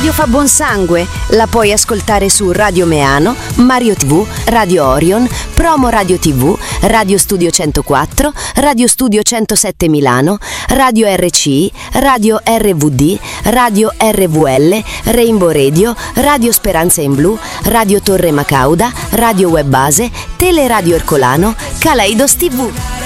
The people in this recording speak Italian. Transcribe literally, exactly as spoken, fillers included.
radio fa buon sangue. La puoi ascoltare su Radio Meano, Mario tivù, Radio Orion, Promo Radio tivù, Radio Studio centoquattro, Radio Studio centosette Milano, Radio R C I, Radio R V D, Radio R V L, Rainbow Radio, Radio Speranza in Blu, Radio Torre Macauda, Radio Webbase, Teleradio Ercolano, Kaleidos tivù.